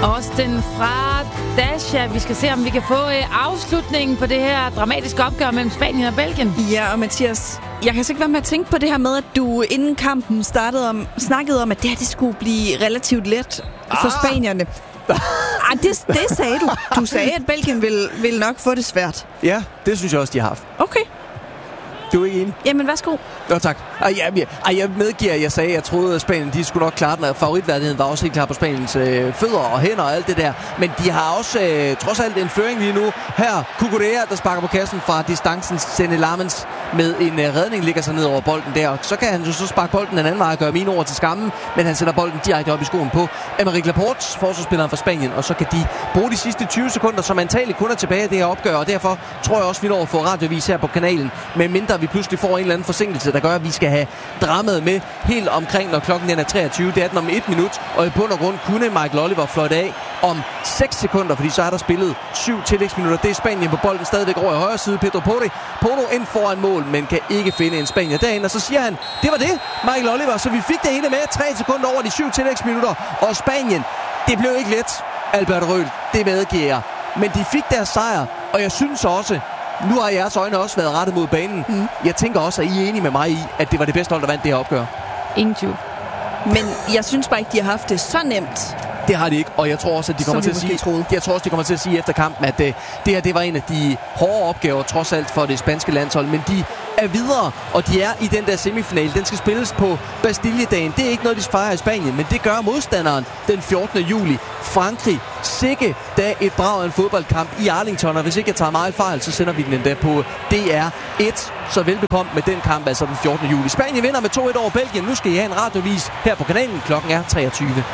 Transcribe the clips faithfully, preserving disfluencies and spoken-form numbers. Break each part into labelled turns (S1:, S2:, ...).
S1: Austin fra Dasha. Vi skal se, om vi kan få afslutningen på det her dramatiske opgør mellem Spanien og Belgien.
S2: Ja, og Mathias, jeg kan altså ikke være med at tænke på det her med, at du inden kampen startede om, snakkede om, at det her det skulle blive relativt let for ah. spanierne. Ah, det, det sagde du. Du sagde, at Belgien vil, vil nok få det svært.
S3: Ja, det synes jeg også, de har haft.
S2: Okay.
S3: Du er ikke enig?
S2: Jamen, værsgo.
S3: Jo, tak. Ej, jeg, ej, jeg medgiver, jeg sagde, at jeg troede, at Spanien de skulle nok klare den. Favoritværdigheden var også helt klar på Spaniens øh, fødder og hænder og alt det der. Men de har også øh, trods alt en føring lige nu. Her, Cucurella, der sparker på kassen fra distancen. Senne Lammens med en øh, redning ligger sig ned over bolden der. Så kan han jo så sparke bolden en anden vej og gøre mine ord til skammen. Men han sætter bolden direkte op i skoen på Aymeric Laporte, forsvarsspilleren fra Spanien. Og så kan de bruge de sidste tyve sekunder, som antageligt kun er tilbage af det her opgør. Og derfor tror jeg også, vi når at få radiovis her på kanalen. Men mindre vi pludselig får en eller anden forsinkelse, der gør, at vi skal have dramaet med helt omkring, når klokken er treogtyve. Det er den om et minut, og i bund og grund kunne Michael Oliver fløjte af om seks sekunder, fordi så er der spillet syv tillægsminutter. Det er Spanien på bolden stadigvæk over i højre side. Pedro Porro, Porro ind foran mål, men kan ikke finde en Spanier derinde. Og så siger han, det var det, Michael Oliver. Så vi fik det hele med tre sekunder over de syv tillægsminutter. Og Spanien, det blev ikke let, Albert Røhl. Det medgiver jeg. Men de fik deres sejr, og jeg synes også, nu har jeres øjne også været rettet mod banen. Mm. Jeg tænker også, at I er enige med mig i, at det var det bedste hold, der vandt det her opgør.
S1: Ingen tvivl.
S2: Men jeg synes bare ikke, de har haft det så nemt.
S3: Det har de ikke, og jeg tror også, at de kommer til at sige,
S2: troede.
S3: jeg tror også, de kommer til at sige efter kampen, at det, det her det var en af de hårde opgaver, trods alt for det spanske landshold. Men de er videre, og de er i den der semifinale. Den skal spilles på Bastille-dagen. Det er ikke noget, de fejrer i Spanien, men det gør modstanderen den fjortende juli. Frankrig, sikke da et brag af en fodboldkamp i Arlington, og hvis ikke jeg tager meget fejl, så sender vi den endda på D R et. Så velbekomme med den kamp, altså den fjortende juli. Spanien vinder med to et over Belgien. Nu skal I have en radiovis her på kanalen. Klokken er treogtyve.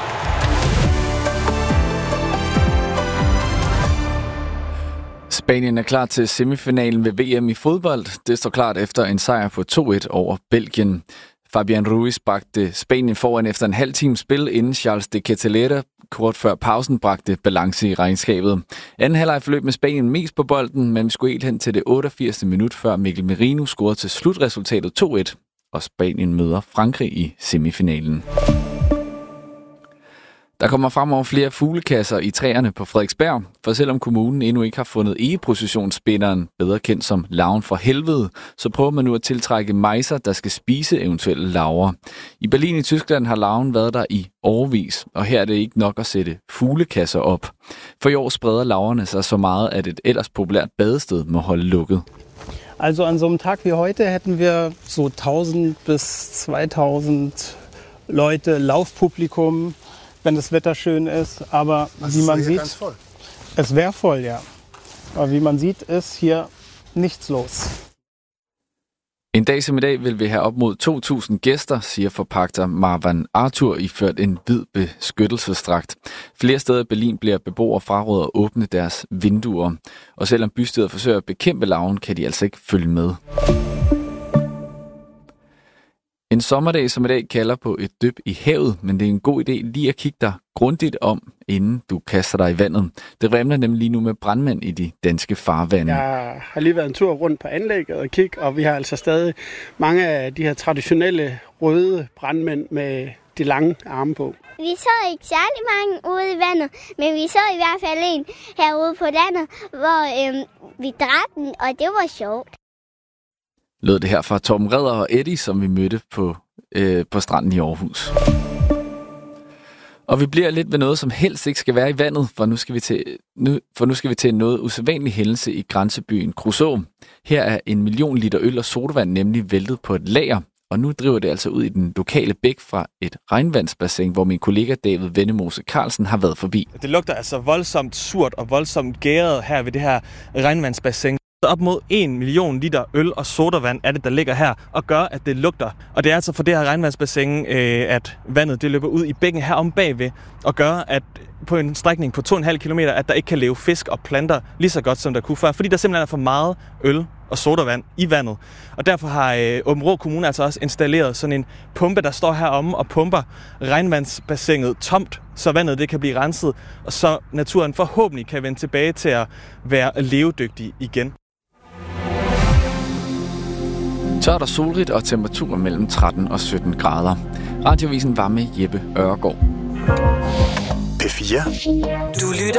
S4: Spanien er klar til semifinalen ved V M i fodbold. Det står klart efter en sejr på to et over Belgien. Fabian Ruiz bragte Spanien foran efter en halv times spil, inden Charles de Ketelera kort før pausen bragte balance i regnskabet. Anden halvleg forløb med Spanien mest på bolden, men vi skulle helt hen til det otteogfirsindstyvende minut, før Mikkel Merino scorede til slutresultatet to et, og Spanien møder Frankrig i semifinalen. Der kommer fremover flere fuglekasser i træerne på Frederiksberg, for selvom kommunen endnu ikke har fundet egeprocessionsspinderen, bedre kendt som larven fra helvede, så prøver man nu at tiltrække mejser, der skal spise eventuelle larver. I Berlin i Tyskland har larven været der i årevis, og her er det ikke nok at sætte fuglekasser op. For i år spreder larverne sig så meget, at et ellers populært badested må holde lukket.
S5: Also an so einem Tag wie heute hätten wir so tausend bis zweitausend Leute, Laufpublikum, wenn das Wetter schön ist, aber
S6: also
S5: wie man sieht,
S6: ganz voll.
S5: Es wäre voll, ja. Aber wie man sieht, ist hier nichts los.
S4: En dag som i dag vil vi have op mod to tusind gæster, siger forpagter Marwan Arthur iført en hvid beskyttelsesdragt. Flere steder i Berlin bliver beboere frarådet at åbne deres vinduer. Og selvom bystyret forsøger at bekæmpe larven, kan de altså ikke følge med. En sommerdag som i dag kalder på et dyb i havet, men det er en god idé lige at kigge dig grundigt om, inden du kaster dig i vandet. Det vrimler nemlig lige nu med brandmænd i de danske farvande.
S5: Jeg har lige været en tur rundt på anlægget og kigge, og vi har altså stadig mange af de her traditionelle røde brandmænd med de lange arme på.
S7: Vi så ikke særlig mange ude i vandet, men vi så i hvert fald en herude på landet, hvor øhm, vi drak den, og det var sjovt.
S4: Lød det her fra Torben Redder og Eddie, som vi mødte på, øh, på stranden i Aarhus. Og vi bliver lidt ved noget, som helst ikke skal være i vandet, for nu skal vi til, nu, for nu skal vi til noget usædvanlig hændelse i grænsebyen Kruså. Her er en million liter øl og sodavand nemlig væltet på et lager, og nu driver det altså ud i den lokale bæk fra et regnvandsbassin, hvor min kollega David Vennemose Carlsen har været forbi.
S8: Det lugter altså voldsomt surt og voldsomt gæret her ved det her regnvandsbassin. Op mod en million liter øl og sodavand er det, der ligger her, og gør, at det lugter. Og det er altså for det her regnvandsbassin, øh, at vandet det løber ud i bækken her om bagved, og gør, at på en strækning på to komma fem kilometer, at der ikke kan leve fisk og planter lige så godt, som der kunne før, fordi der simpelthen er for meget øl og sodavand i vandet. Og derfor har øh, Aabenraa Kommune altså også installeret sådan en pumpe, der står heromme og pumper regnvandsbassinet tomt, så vandet det kan blive renset, og så naturen forhåbentlig kan vende tilbage til at være levedygtig igen.
S4: Tørt og solrigt og temperaturer mellem tretten og sytten grader. Radiovisen var med Jeppe Ørgaard.
S6: P fire.
S9: Du lytter